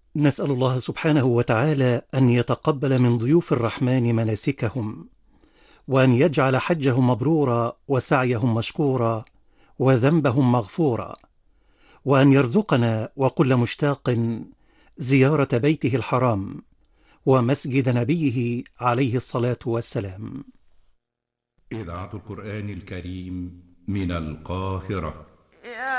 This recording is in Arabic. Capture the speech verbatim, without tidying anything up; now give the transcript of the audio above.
نسأل الله سبحانه وتعالى أن يتقبل من ضيوف الرحمن مناسكهم، وأن يجعل حجهم مبرورا وسعيهم مشكورا وذنبهم مغفورا، وأن يرزقنا وكل مشتاق زيارة بيته الحرام ومسجد نبيه عليه الصلاة والسلام. إذاعة القرآن الكريم من القاهرة.